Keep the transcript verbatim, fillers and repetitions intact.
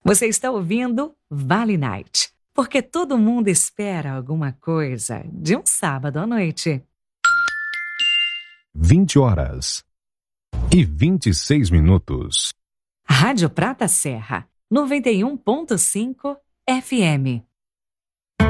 Você está ouvindo Vale Night, porque todo mundo espera alguma coisa de um sábado à noite. vinte horas e vinte e seis minutos. Rádio Prata Serra, noventa e um ponto cinco F M.